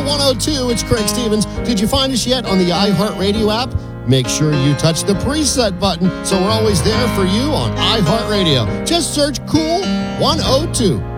Cool 102, it's Craig Stevens. Did you find us yet on the iHeartRadio app? Make sure you touch the preset button so we're always there for you on iHeartRadio. Just search Cool 102.